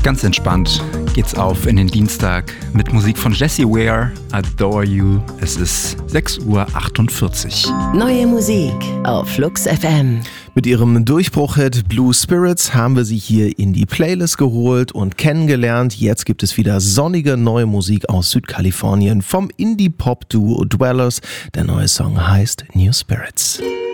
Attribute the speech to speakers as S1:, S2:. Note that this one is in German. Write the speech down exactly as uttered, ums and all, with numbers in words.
S1: Ganz entspannt geht's auf in den Dienstag mit Musik von Jessie Ware, Adore You. Es ist sechs Uhr achtundvierzig.
S2: Neue Musik auf Flux F M.
S3: Mit ihrem Durchbruch-Hit Blue Spirits haben wir sie hier in die Playlist geholt und kennengelernt. Jetzt gibt es wieder sonnige neue Musik aus Südkalifornien vom Indie-Pop-Duo Dwellers. Der neue Song heißt New Spirits.